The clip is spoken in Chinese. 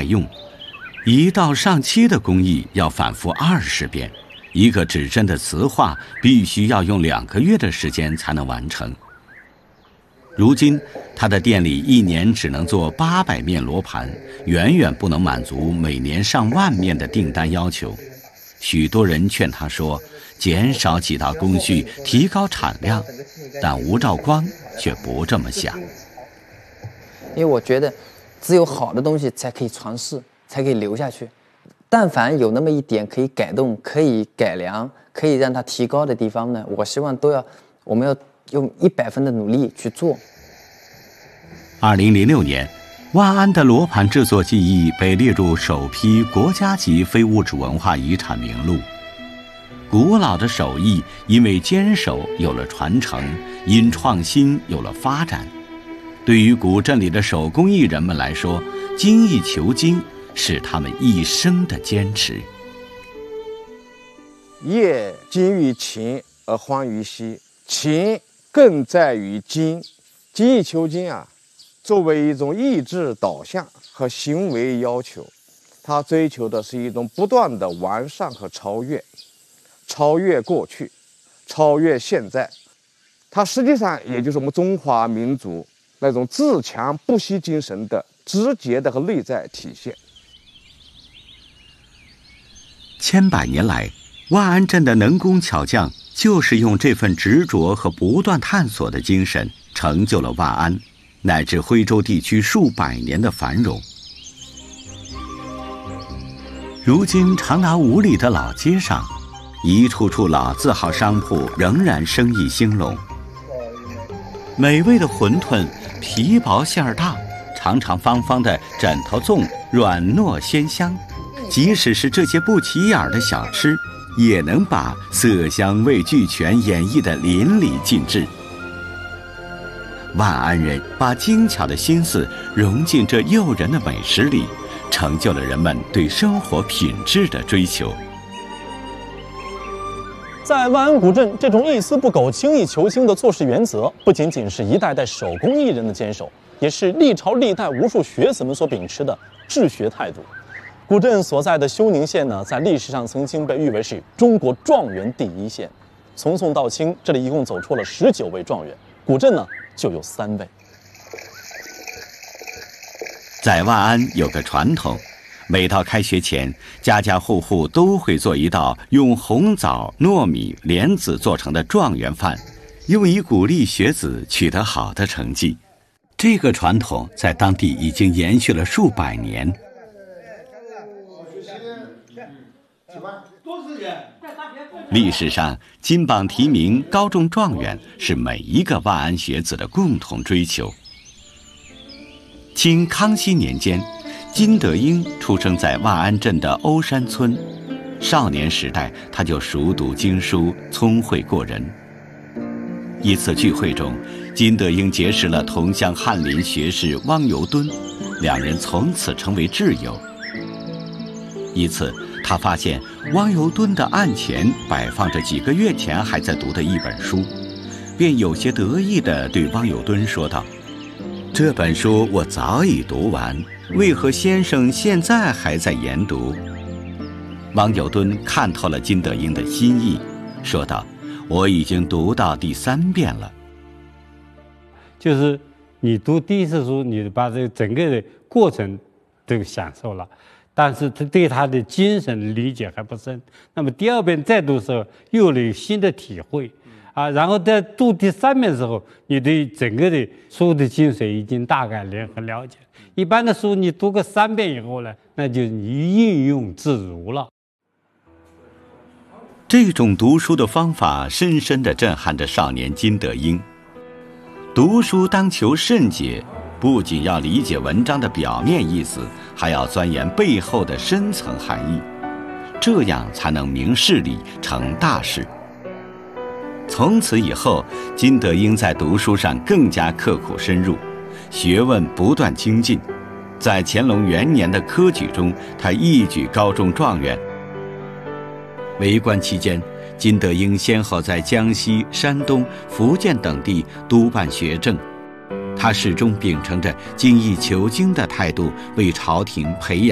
用，一道上漆的工艺要反复20遍，一个指针的瓷画必须要用2个月的时间才能完成。如今，他的店里1年只能做800面罗盘，远远不能满足每年上万面的订单要求。许多人劝他说，减少几道工序，提高产量，但吴兆光却不这么想。 因为我觉得，只有好的东西才可以传世，才可以留下去。但凡有那么一点可以改动、可以改良、可以让它提高的地方呢，我希望我们要用100分的努力去做。 2006年，万安的罗盘制作技艺被列入首批国家级非物质文化遗产名录。古老的手艺因为坚守有了传承，因创新有了发展。对于古镇里的手工艺人们来说，精益求精是他们一生的坚持。 业精于勤而荒于嬉，勤更在于精。精益求精啊，作为一种意志导向和行为要求，它追求的是一种不断的完善和超越，超越过去，超越现在。它实际上也就是我们中华民族那种自强不息精神的直接的和内在体现。 千百年来，万安镇的能工巧匠就是用这份执着和不断探索的精神，成就了万安乃至徽州地区数百年的繁荣。如今长达5里的老街上，一处处老字号商铺仍然生意兴隆。美味的馄饨，皮薄馅儿大，长长方方的枕头粽软糯鲜香。即使是这些不起眼的小吃，也能把色香味俱全演绎得淋漓尽致。万安人把精巧的心思融进这诱人的美食里，成就了人们对生活品质的追求。 在万安古镇，这种一丝不苟、精益求精的做事原则，不仅仅是一代代手工艺人的坚守，也是历朝历代无数学子们所秉持的治学态度。古镇所在的休宁县呢，在历史上曾经被誉为是中国状元第1县。从宋到清，这里一共走出了19位状元，古镇呢就有3位。 在万安有个传统，每到开学前，家家户户都会做一道用红枣、糯米、莲子做成的状元饭，用以鼓励学子取得好的成绩。这个传统在当地已经延续了数百年。历史上，金榜题名、高中状元是每一个万安学子的共同追求。清康熙年间，金德英出生在万安镇的欧山村。少年时代，他就熟读经书，聪慧过人。一次聚会中，金德英结识了同乡翰林学士汪尤敦，两人从此成为挚友。一次，他发现汪尤敦的案前摆放着几个月前还在读的一本书，便有些得意地对汪尤敦说道：“这本书我早已读完，为何先生现在还在研读？”汪尤敦看透了金德英的心意，说道：“我已经读到第3遍了。” 就是你读第一次书，你把这个整个的过程都享受了，但是他对他的精神理解还不深。那么第2遍再读的时候，又有新的体会啊，然后在读第3遍的时候，你对整个的书的精髓已经大概很了解。一般的书你读个3遍以后呢，那就你应用自如了。 这种读书的方法深深地震撼着少年金德英。读书当求甚解，不仅要理解文章的表面意思，还要钻研背后的深层含义，这样才能明事理，成大事。从此以后，金德英在读书上更加刻苦深入，学问不断精进。在乾隆元年的科举中，他一举高中状元。为官期间，金德英先后在江西、山东、福建等地督办学政，他始终秉承着精益求精的态度，为朝廷培养